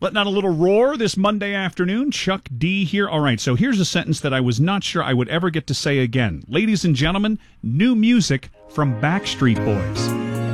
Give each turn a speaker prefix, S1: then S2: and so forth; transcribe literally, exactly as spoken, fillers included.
S1: Letting out a little roar this Monday afternoon. Chuck D here. All right, so here's a sentence that I was not sure I would ever get to say again. Ladies and gentlemen, new music from Backstreet Boys.